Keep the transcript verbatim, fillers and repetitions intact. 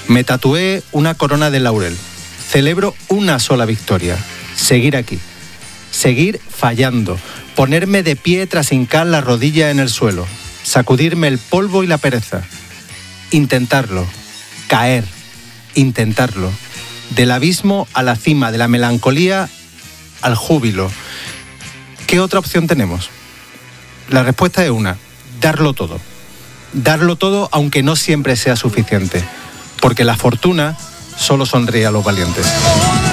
Me tatué una corona de laurel. Celebro una sola victoria. Seguir aquí. Seguir fallando. Ponerme de pie tras hincar la rodilla en el suelo. Sacudirme el polvo y la pereza. Intentarlo. Caer. Intentarlo. Del abismo a la cima, de la melancolía al júbilo. ¿Qué otra opción tenemos? La respuesta es una. Darlo todo. Darlo todo aunque no siempre sea suficiente. Porque la fortuna solo sonríe a los valientes.